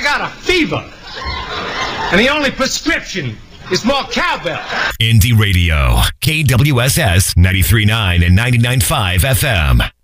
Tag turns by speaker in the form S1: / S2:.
S1: I got a fever. And the only prescription is more cowbell.
S2: Indie Radio, KWSS 93.9 and 99.5 FM.